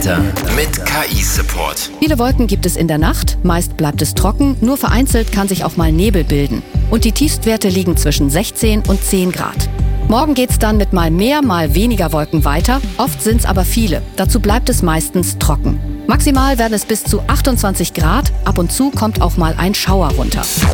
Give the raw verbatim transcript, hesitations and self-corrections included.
Mit K I-Support. Viele Wolken gibt es in der Nacht, meist bleibt es trocken, nur vereinzelt kann sich auch mal Nebel bilden. Und die Tiefstwerte liegen zwischen sechzehn und zehn Grad. Morgen geht's dann mit mal mehr, mal weniger Wolken weiter, oft sind's aber viele. Dazu bleibt es meistens trocken. Maximal werden es bis zu achtundzwanzig Grad, ab und zu kommt auch mal ein Schauer runter.